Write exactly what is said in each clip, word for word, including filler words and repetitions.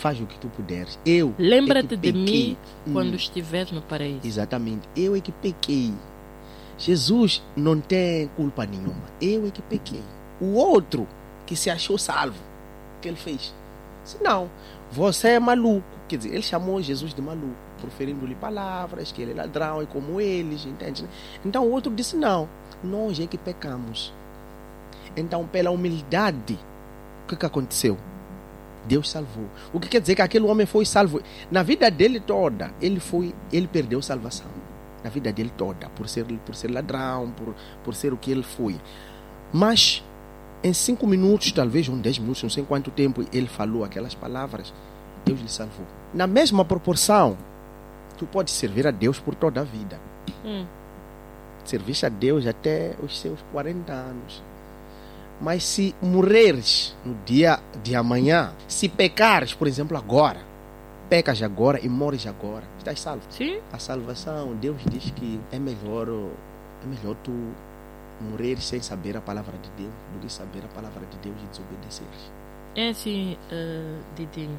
faz o que tu puderes. Eu Lembra-te é que de mim hum, quando estiveres no paraíso. Exatamente. Eu é que pequei. Jesus não tem culpa nenhuma. Eu é que pequei. O outro que se achou salvo, o que ele fez? Disse, não, você é maluco. Quer dizer, ele chamou Jesus de maluco, proferindo-lhe palavras, que ele é ladrão e como eles, entende? Então o outro disse, não, nós é que pecamos. Então, pela humildade, o que, que aconteceu? Deus salvou. O que quer dizer que aquele homem foi salvo? Na vida dele toda, ele foi, ele perdeu salvação. Na vida dele toda, por ser, por ser ladrão, por, por ser o que ele foi. Mas, em cinco minutos, talvez, um dez minutos, não sei quanto tempo, ele falou aquelas palavras, Deus lhe salvou. Na mesma proporção, tu pode servir a Deus por toda a vida. Hum. Serviste a Deus até os seus quarenta anos. Mas se morreres no dia de amanhã, se pecares, por exemplo, agora, pecas agora e morres agora, estás salvo. Sim. A salvação, Deus diz que é melhor, é melhor tu morrer sem saber a palavra de Deus do que saber a palavra de Deus e desobedecer. É assim, uh, Didinho.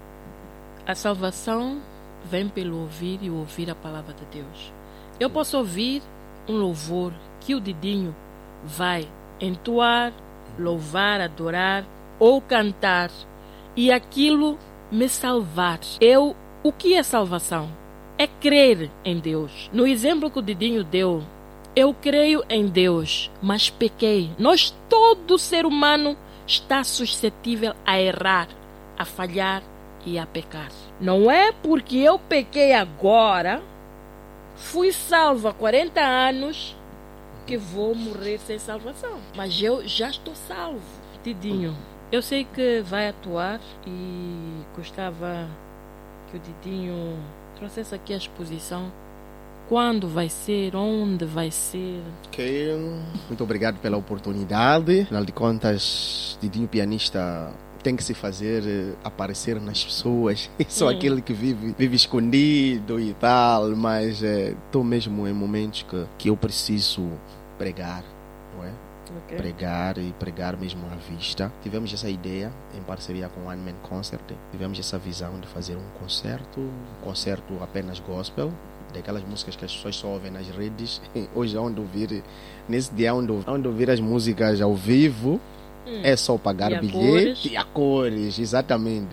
A salvação vem pelo ouvir e ouvir a palavra de Deus. Eu posso ouvir um louvor que o Didinho vai entoar, louvar, adorar ou cantar e aquilo me salvar. Eu, o que é salvação? É crer em Deus. No exemplo que o Didinho deu, eu creio em Deus, mas pequei. Nós, todo ser humano está suscetível a errar, a falhar e a pecar. Não é porque eu pequei agora, fui salvo há quarenta anos, que vou morrer sem salvação. Mas eu já estou salvo. Didinho, eu sei que vai atuar e gostava que o Didinho trouxesse aqui a exposição. Quando vai ser? Onde vai ser? Ok, muito obrigado pela oportunidade. Afinal de contas, Didinho pianista tem que se fazer aparecer nas pessoas. Sou hum. aquele que vive, vive escondido e tal, mas estou é, mesmo em momentos que, que eu preciso pregar, não é? Okay. Pregar e pregar mesmo à vista. Tivemos essa ideia em parceria com o One Man Concert. Tivemos essa visão de fazer um concerto, um concerto apenas gospel, daquelas músicas que as pessoas só ouvem nas redes. Hoje, onde ouvir, nesse dia onde, onde ouvir as músicas ao vivo, hum. é só pagar e bilhete e a cores, exatamente.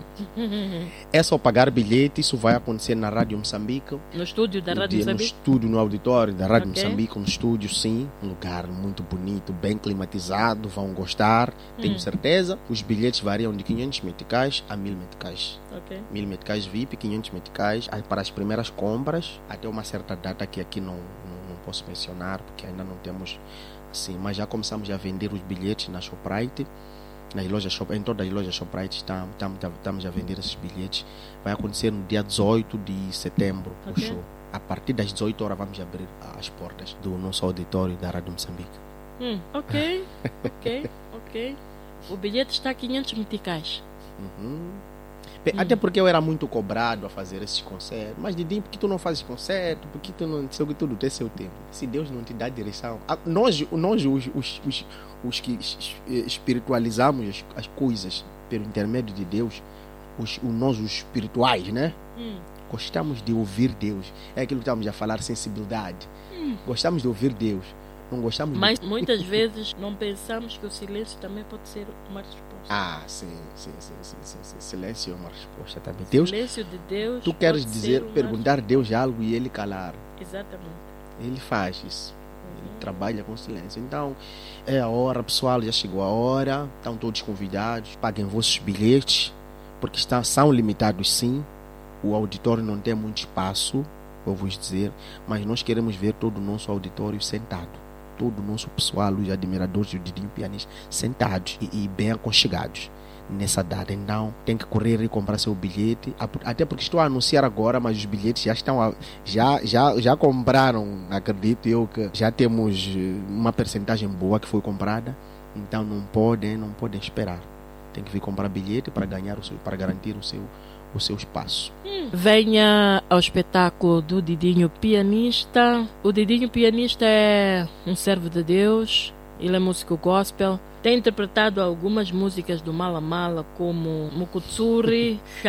É só pagar bilhete. Isso vai acontecer na Rádio Moçambique, no estúdio da no Rádio dia, Moçambique, no estúdio, no auditório da Rádio okay. Moçambique, no estúdio, sim, um lugar muito bonito, bem climatizado, vão gostar, hum. tenho certeza. Os bilhetes variam de quinhentos meticais a mil meticais. Okay. mil meticais V I P, quinhentos meticais para as primeiras compras, até uma certa data que aqui não, não, não posso mencionar, porque ainda não temos. Sim, mas já começamos a vender os bilhetes na Shoprite, nas lojas Shop, em todas as lojas Shoprite estamos, estamos, estamos a vender esses bilhetes. Vai acontecer no dia dezoito de setembro, okay. o show. A partir das dezoito horas vamos abrir as portas do nosso auditório da Rádio Moçambique. Hum, ok, ok, ok. O bilhete está a quinhentos meticais. Uhum. Até porque eu era muito cobrado a fazer esses concertos. Mas Didinho, por que tu não fazes concerto? Por que tu não sei o que tudo tem seu tempo? Se Deus não te dá direção. Nós, nós os, os, os, os que espiritualizamos as, as coisas pelo intermédio de Deus, os, nós os espirituais, né? Hum. Gostamos de ouvir Deus. É aquilo que estamos a falar, sensibilidade. Hum. Gostamos de ouvir Deus. Não gostamos Mas de... muitas vezes não pensamos que o silêncio também pode ser uma resposta. Ah, sim, sim, sim, sim, sim, sim. Silêncio é uma resposta também. Deus, silêncio de Deus. Tu queres dizer, perguntar a Deus algo e Ele calar. Exatamente. Ele faz isso. Ele uhum. trabalha com silêncio. Então, é a hora, pessoal, já chegou a hora. Estão todos convidados. Paguem vossos bilhetes, porque está, são limitados, sim. O auditório não tem muito espaço, vou vos dizer, mas nós queremos ver todo o nosso auditório sentado. Todo o nosso pessoal, os admiradores do Didinho pianista, sentados e, e bem aconchegados nessa data. Então tem que correr e comprar seu bilhete, até porque estou a anunciar agora, mas os bilhetes já estão a, já, já, já compraram, acredito eu que já temos uma percentagem boa que foi comprada. Então não podem, não podem esperar, tem que vir comprar bilhete para ganhar o seu, para garantir o seu o seu espaço. Hum. Venha ao espetáculo do Didinho Pianista. O Didinho Pianista é um servo de Deus, ele é músico gospel, tem interpretado algumas músicas do Mala Mala, como Mukutsuri,